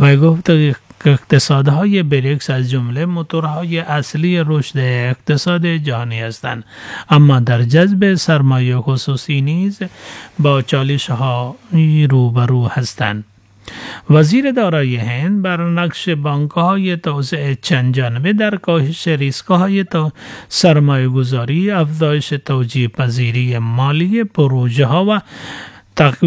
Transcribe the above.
و گفت که اقتصادهای بریکس از جمله موتورهای اصلی رشد اقتصاد جهانی هستند، اما در جذب سرمایه خصوصی نیز با چالش‌ها روبرو هستند. وزیر دارایی هند بر نقش بانک‌های توسعه چند جانبه در کاهش ریسک‌های سرمایه‌گذاری، افزایش توجیه پذیری مالی پروژه‌ها و تقویت